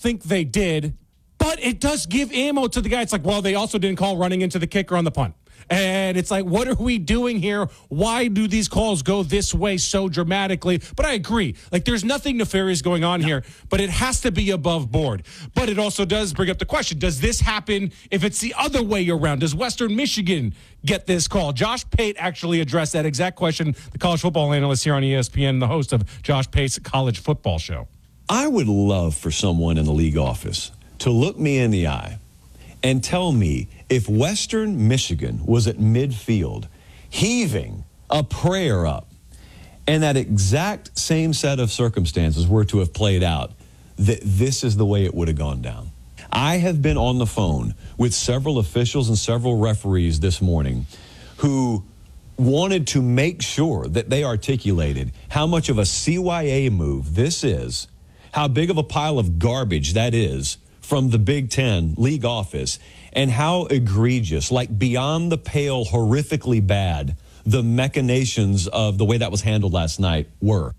think they did, but it does give ammo to the guy. It's like, well, they also didn't call running into the kicker on the punt. And it's like, what are we doing here? Why do these calls go this way so dramatically? But I agree. Like, there's nothing nefarious going on here, but it has to be above board. But it also does bring up the question, does this happen if it's the other way around? Does Western Michigan get this call? Josh Pate actually addressed that exact question, the college football analyst here on ESPN, the host of Josh Pate's College Football Show. I would love for someone in the league office to look me in the eye and tell me if Western Michigan was at midfield heaving a prayer up and that exact same set of circumstances were to have played out, that this is the way it would have gone down. I have been on the phone with several officials and several referees this morning who wanted to make sure that they articulated how much of a CYA move this is, how big of a pile of garbage that is from the Big Ten league office, and how egregious, like beyond the pale, horrifically bad, the machinations of the way that was handled last night were.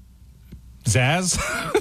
Zaz?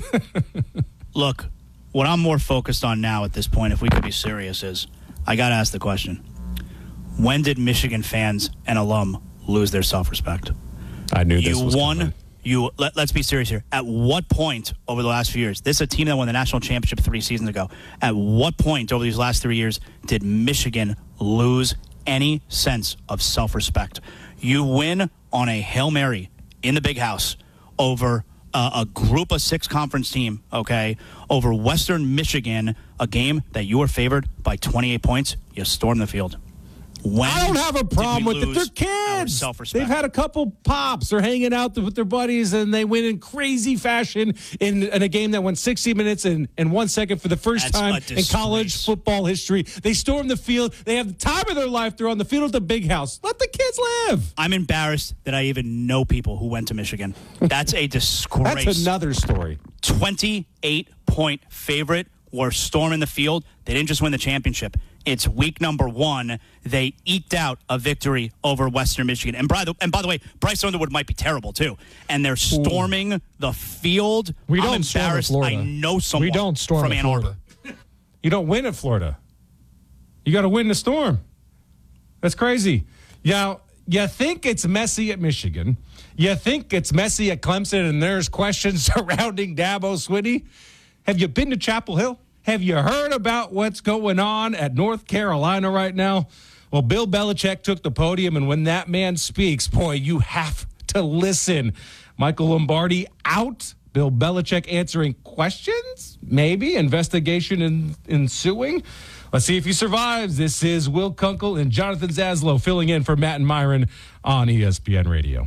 Look, what I'm more focused on now at this point, if we could be serious, is I got to ask the question. When did Michigan fans and alum lose their self-respect? I knew this was won. coming. Let's be serious here. At what point over the last few years, this is a team that won the national championship 3 seasons ago, at what point over these last 3 years did Michigan lose any sense of self-respect? You win on a Hail Mary in the Big House over a Group of 6 conference team, okay, over Western Michigan, a game that you were favored by 28 points. You storm the field. I don't have a problem with it. They're kids. They've had a couple pops. They're hanging out with their buddies, and they win in crazy fashion in a game that went 60 minutes and 1 second for the first time in college football history. They storm the field. They have the time of their life. They're on the field at the Big House. Let the kids live. I'm embarrassed that I even know people who went to Michigan. That's a disgrace. That's another story. 28-point favorite. Were storming the field. They didn't just win the championship. It's week number 1. They eked out a victory over Western Michigan. And by the way, Bryce Underwood might be terrible too. And they're storming the field. We I'm don't storm embarrassed. Florida. I know someone we don't storm from Ann Arbor. You don't win at Florida. You got to win the storm. That's crazy. Now, you think it's messy at Michigan. You think it's messy at Clemson, and there's questions surrounding Dabo Swinney. Have you been to Chapel Hill? Have you heard about what's going on at North Carolina right now? Well, Bill Belichick took the podium, and when that man speaks, boy, you have to listen. Michael Lombardi out. Bill Belichick answering questions? Maybe. Investigation ensuing? Let's see if he survives. This is Will Kunkel and Jonathan Zaslow filling in for Matt and Myron on ESPN Radio.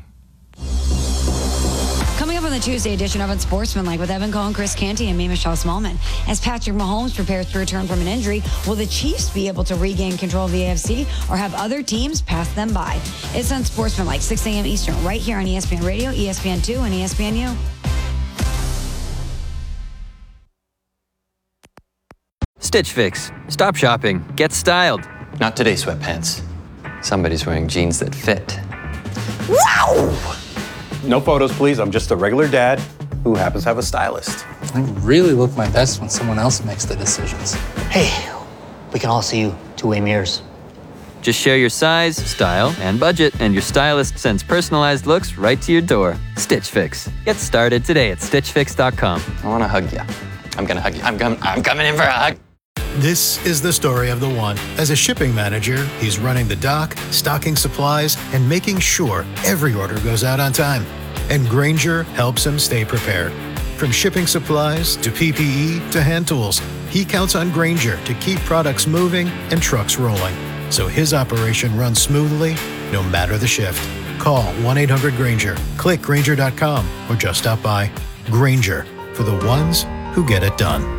Coming up on the Tuesday edition of Unsportsmanlike with Evan Cohen, Chris Canty, and me, Michelle Smallman. As Patrick Mahomes prepares to return from an injury, will the Chiefs be able to regain control of the AFC or have other teams pass them by? It's Unsportsmanlike, 6 a.m. Eastern, right here on ESPN Radio, ESPN2, and ESPNU. Stitch Fix. Stop shopping. Get styled. Not today, sweatpants. Somebody's wearing jeans that fit. Wow! No photos, please. I'm just a regular dad who happens to have a stylist. I really look my best when someone else makes the decisions. Hey, we can all see you two-way mirrors. Just share your size, style, and budget, and your stylist sends personalized looks right to your door. Stitch Fix. Get started today at StitchFix.com. I want to hug you. I'm going to hug you. I'm coming in for a hug. This is the story of the one. As a shipping manager, he's running the dock, stocking supplies, and making sure every order goes out on time. And Grainger helps him stay prepared. From shipping supplies to PPE to hand tools, he counts on Grainger to keep products moving and trucks rolling, so his operation runs smoothly no matter the shift. Call 1-800-GRAINGER, click Grainger.com, or just stop by. Grainger, for the ones who get it done.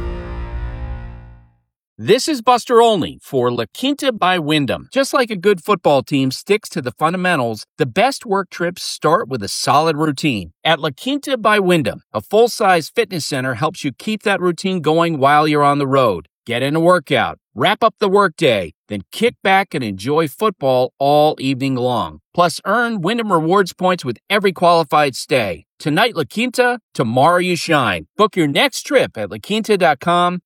This is Buster Olney for La Quinta by Wyndham. Just like a good football team sticks to the fundamentals, the best work trips start with a solid routine. At La Quinta by Wyndham, a full-size fitness center helps you keep that routine going while you're on the road. Get in a workout, wrap up the workday, then kick back and enjoy football all evening long. Plus, earn Wyndham Rewards points with every qualified stay. Tonight, La Quinta, tomorrow you shine. Book your next trip at LaQuinta.com